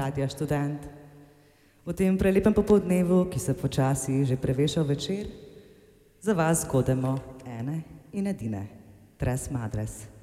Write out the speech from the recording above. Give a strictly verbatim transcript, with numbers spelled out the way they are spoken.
Radia Študent. V tem prelepem popoldnevu, ki se počasi že preveša v večer, za vas godemo ene in edine Tres Madres.